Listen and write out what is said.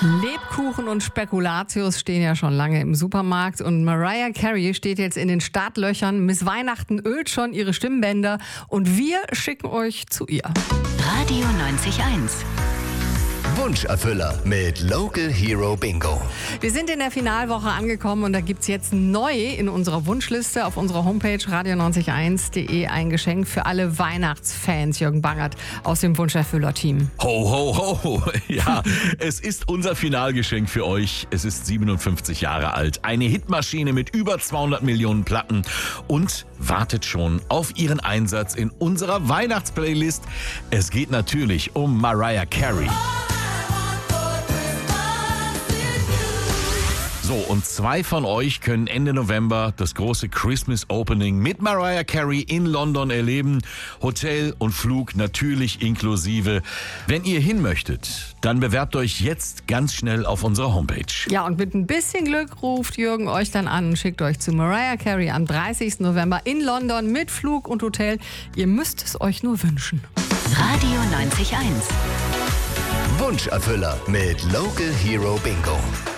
Lebkuchen und Spekulatius stehen ja schon lange im Supermarkt und Mariah Carey steht jetzt in den Startlöchern. Miss Weihnachten ölt schon ihre Stimmbänder und wir schicken euch zu ihr. Radio 90.1 Wunscherfüller mit Local Hero Bingo. Wir sind in der Finalwoche angekommen und da gibt's jetzt neu in unserer Wunschliste auf unserer Homepage radio901.de ein Geschenk für alle Weihnachtsfans. Jürgen Bangert aus dem Wunscherfüller-Team. Ho, ho, ho. Ja, es ist unser Finalgeschenk für euch. Es ist 57 Jahre alt, eine Hitmaschine mit über 200 Millionen Platten und wartet schon auf ihren Einsatz in unserer Weihnachtsplaylist. Es geht natürlich um Mariah Carey. So, und 2 von euch können Ende November das große Christmas Opening mit Mariah Carey in London erleben. Hotel und Flug natürlich inklusive. Wenn ihr hin möchtet, dann bewerbt euch jetzt ganz schnell auf unserer Homepage. Ja, und mit ein bisschen Glück ruft Jürgen euch dann an und schickt euch zu Mariah Carey am 30. November in London mit Flug und Hotel. Ihr müsst es euch nur wünschen. Radio 90.1 Wunscherfüller mit Local Hero Bingo.